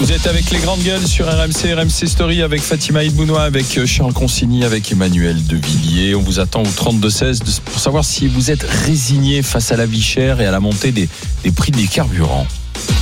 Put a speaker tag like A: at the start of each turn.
A: Vous êtes avec les grandes gueules sur RMC Story avec Fatima Idbounois, avec Charles Consigny, avec Emmanuel Devilliers. On vous attend au 32-16 pour savoir si vous êtes résigné face à la vie chère et à la montée des prix des carburants.